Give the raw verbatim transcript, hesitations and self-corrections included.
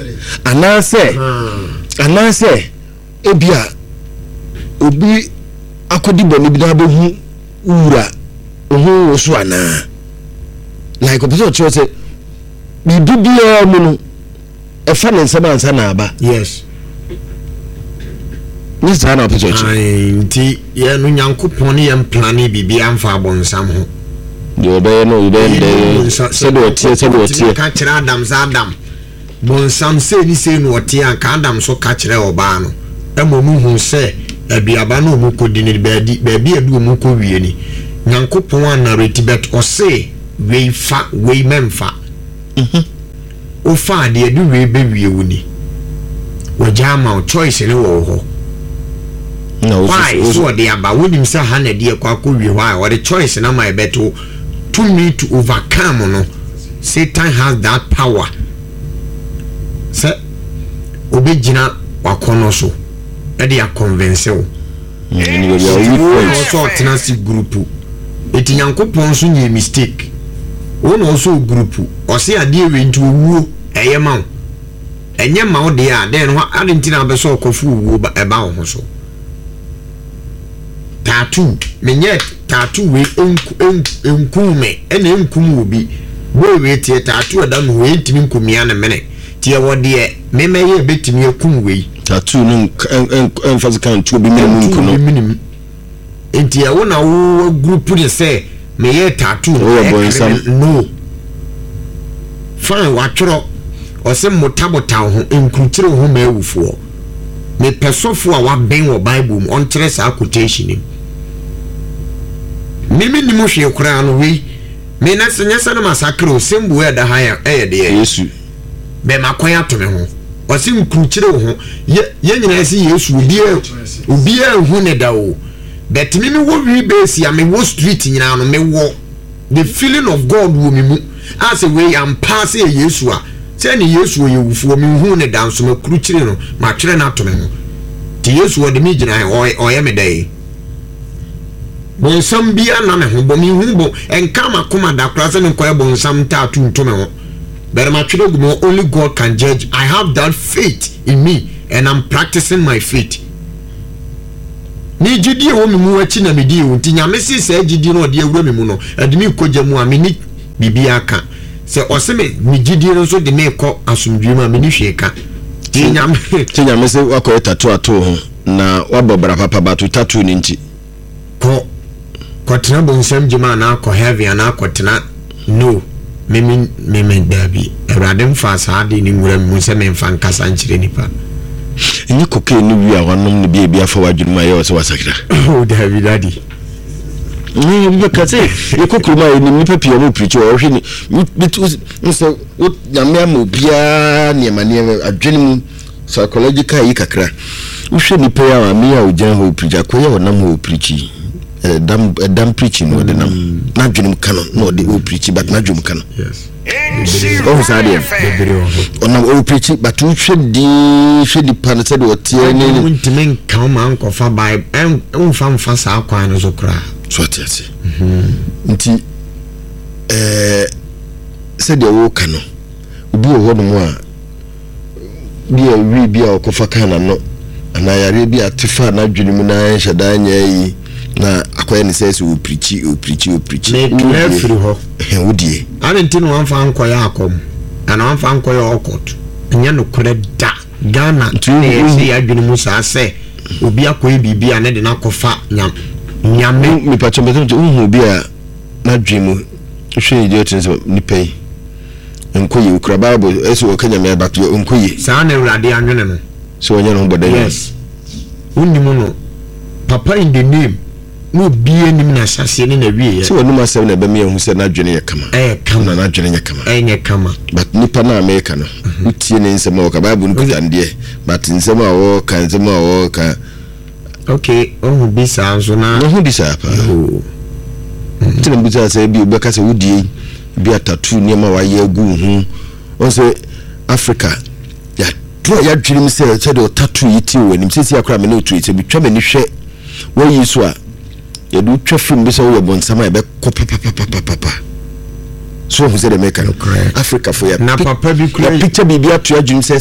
anase anase ebia obi akodi boni bi na behu ura ohu so ana like obi so say bibia mu no e fa ne nsema ansa na aba. Yes. Ni sa na obi ai nti ye no Nyankopon ne yem plane bibia amfa abonsam ho. Yo be no be de se do tie se do tie ka kira Adam za Adam bonsam se ni se no tie an ka Adam so ka kira oba no emomu hu se abiaba no mu kodi ni baadi baabi adu mu ko wie ni Nyankopon anareti bet o se we fa we memfa mhm o fa de adu we be wie wuni wajama choice ni wo ho no why so de aba wonim se ha na de kwa ko wie why what the choice na my beto to me to overcome no Satan has that power se obegina wakono so e de convince o ni go ya so tenancy group eti Nyankopon so nye mistake won also group o se ade we nti owuo eye ma wo enye ma wo de a den ho adentina be so kofu owuo e ba wo so tattoo menye tattoo we enku enkume ene enkum obi boy we tie tattoo da no we ntimi nkumia na mene tie wo de me me ye betimi akum we tattoo no emphasize kan tu obi minimum nkuno enti ya wona wo group ni say me ye tattoo no fine watro o se motabota ho enkutire ho ma ewufo me pesofo a wa ben wo Bible on kire sa quotation ni mimi ni mo hwe kura no we me na senya sana massacre o sembu e da haya e de Yesu be makwan atome ho o se nkutire ho ye nyina se Yesu obi obi hu ne da o but mimi wo wi base ya me wo street nyina no me wo the feeling of God wo me mu as a way am pass e Yesu a se ni Yesu ye wufu me hu ne da nso me kurukire no ma twere na atome ho ti Yesu wo de mi gyina o o ye me dai bonsam bia na me ho bo mi hu bo enka makoma da kra se me koye bonsam ta tu ntome ho but ma twere gu only God can judge. I have that faith in me and I'm practicing my faith. Ni jidi wo me mu achi na me di wo nti nyame si se jidi no de awura me mu no adimi koja mu a me ni bibia ka se o se me ni jidi no so de me ko asumdwe mu a me ni hwe ka ti nyame ti nyame se wakoye tattoo ato ho na wabobra papa batu tattoo ni nti ko ko tena bonsam jima na ko heavy na ko tena no me me me me dabi awrade mfa saade ni nwura mu se me mfa nkasa nchire nipa ni koke ni wi a wanom ni bia bia fa wadwuma ye o se wasakira oh David daddy ni bi ka se e kokuruma ni nipa pia mo preach o hwe ni bitu so o nyame am bia ne mane adwene mu psychological yi kakra wo hwe ni pa ya me ya o gyan ho preach akoye o nam ho preach eh dam dam preaching no de nam na adwene mu kanon no de o preach but na adwene mu kanon yes oh sadia ona o preach but wo hwe di hwe di pan said o tie ni ni ntime kan ma nko fa bible en mfa mfa sa kwan no so kra so atiase nti eh said o kano obi o ho no mo a bia wi bia okofa kana no ana yare bia tifa na adwene mu na nhada anya yi na akoye ni say o preach o preach o preach na clear free ho wo die ani ntino anfa ankoye akom ana anfa ankoye okot nya no kore da Ghana tune se adwene mu sa se obi akoye bibia na de na kofa nyam nyame mi pacho beto hu bia na dwemu hwe idiot ni pay enkoye ukra bible eso okanya me bato enkoye sa na urade anwene no so onya no boda yes unnimu no papa in the name no bie nim na sase ni na wie so wonu masem na be me hu se na dwene ye kama eh kama na dwene ye kama eh nye kama but nipa na America no utie ne nsem o ka bible no kutande but nsem a wo ka nsem a wo ka okay oh bisa anzo na no hu bisa pa oh tele mbuza se bi obeka se wudie bi atatu niam wa ye agu hu on se Africa ya to ya dwene se se de tattoo yiti wani sisi akra me no tweet bi twa me ni hwe wo yi so a ya du twa film bi se wo bonsama be ko papa papa papa so hu se de make no Africa for ya na papa bi kura picture bi bi atu adwene se